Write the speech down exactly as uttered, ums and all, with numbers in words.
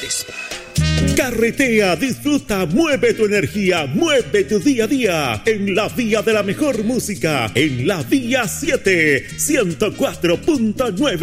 Vespa. Carretea, disfruta, mueve tu energía, mueve tu día a día en la vía de la mejor música, en la vía siete, ciento cuatro punto nueve.